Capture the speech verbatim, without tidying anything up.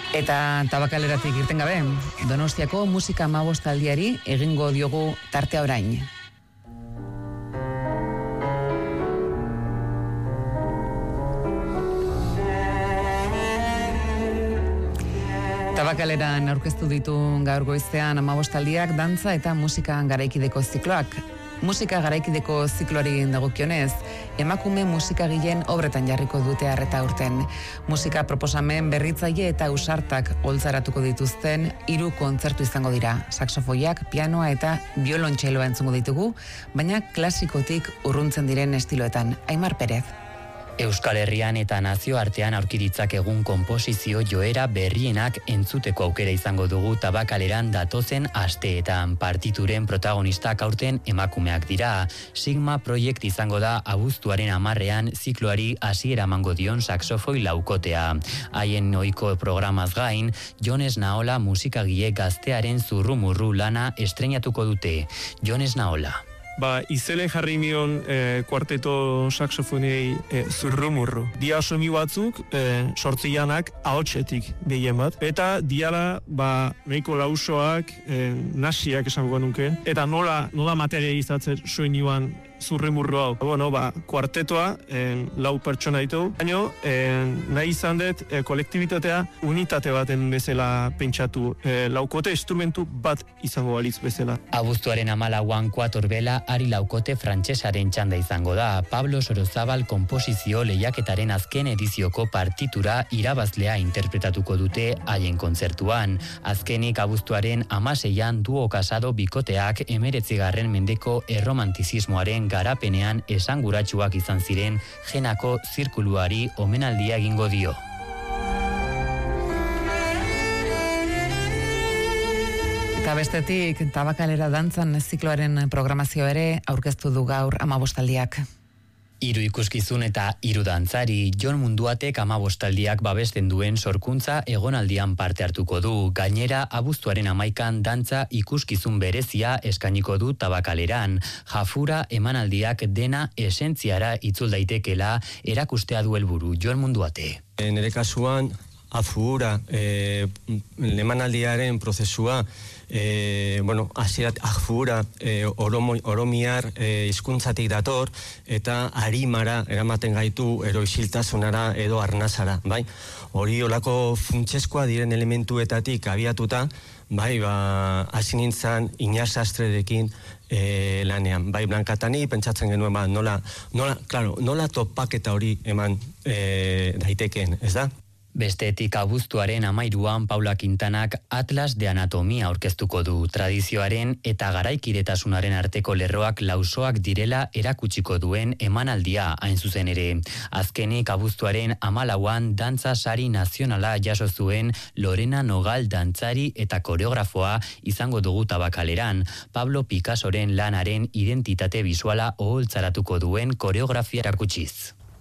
Eta tabakaleratik irten gabe, Donostiako musika hamabostaldiari egingo diogu tartea orain. Tabakaleran aurkeztu ditu gaur goizean hamabostaldiak dantza eta musika garaikideko zikloak. Musika garaikideko zikloari dagokionez, emakume musikagileen obretan jarriko dute arreta urten. Musika proposamen berritzaile eta ausartak oltzaratuko dituzten hiru kontzertu izango dira. Saxofoiak, pianoa eta biolontxeloa entzungo ditugu, baina klasikotik urruntzen diren estiloetan. Aimar Perez. Euskal Herrian eta nazioartean aurki ditzakegu konposizio joera berrienak entzuteko aukera izango dugu Tabakaleran datozen asteetan. Partituren protagonistak aurten emakumeak dira. Sigma Project izango da abuztuaren hamarrean zikloari hasiera emango dion saxofoi laukotea. Haien ohiko programaz gain, Jones Naola musikagile gaztearen zurrumurru lana estreinatuko dute. Jones Naola. Ba, izele jarri mion e, kuarteto saxofonei e, zurrumurru. Dia somi batzuk, e, sortzianak ahotsetik behien bat. Eta diala, ba, nahiko lausoak, e, nasiak esango nuke. Eta nola, nola materializatzen soinuan zurrumurru hau. Bueno, ba, kuartetoa, en, lau pertsona ditu. Baina, nahi izan dut, e, kolektibitatea unitate baten bezala pentsatu. E, laukote instrumentu bat izango balitz bezala. Abuztuaren hamalauan kuatorbela ari laukote frantsesaren txanda izango da. Pablo Sorozabal konposizio lehiaketaren azken edizioko partitura irabazlea interpretatuko dute haien kontzertuan. Azkenik abuztuaren hamaseian duo kasado bikoteak emeretzigarren mendeko erromantizismoaren garapenean esanguratsuak izan ziren Jenako zirkuluari omenaldia egingo dio. Eta bestetik, Tabakalera dantzan zikloaren programazio ere aurkeztu du gaur hamabostaldiak. Hiru ikuskizun eta hiru dantzari, Jon Munduatek hamabostaldiak babesten duen sorkuntza egonaldian parte hartuko du. Gainera, abuztuaren hamaikan dantza ikuskizun berezia eskainiko du Tabakaleran. Jafura emanaldiak dena esentziara itzul daitekela erakustea du helburu. Jon Munduate. Nere kasuan, afura, e, emanaldiaren prozesua, E, bueno, hasierat afura, e, oromo, oromiar e, hizkuntzatik dator eta arimara eramaten gaitu ero isiltasunara edo arnazara, bai? Hori olako funtseskoa diren elementuetatik abiatuta, bai, ba, hasi nintzen Iñas Sastrerekin e, lanean, bai, Blankatani pentsatzen genuen, ba, nola, nola, claro, nola topaketa hori eman e, daiteken, ez da? Bestetik abuztuaren hamairuan Paula Quintanak Atlas de Anatomia aurkeztuko du. Tradizioaren eta garaikidetasunaren arteko lerroak lausoak direla erakutsiko duen emanaldia hain zuzen ere. Azkenik abuztuaren hamalauan dantza sari nazionala jaso zuen Lorena Nogal dantzari eta koreografoa izango dugu Tabakaleran. Pablo Picassoren lanaren identitate bisuala oholtzaratuko duen koreografia erakutsiz.